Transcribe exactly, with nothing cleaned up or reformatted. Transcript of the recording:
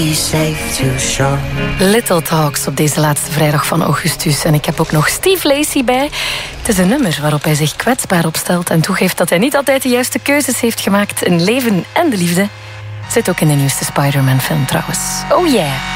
Little Talks op deze laatste vrijdag van augustus. En ik heb ook nog Steve Lacy bij. Het is een nummer waarop hij zich kwetsbaar opstelt en toegeeft dat hij niet altijd de juiste keuzes heeft gemaakt in leven en de liefde. Zit ook in de nieuwste Spider-Man film trouwens. Oh yeah!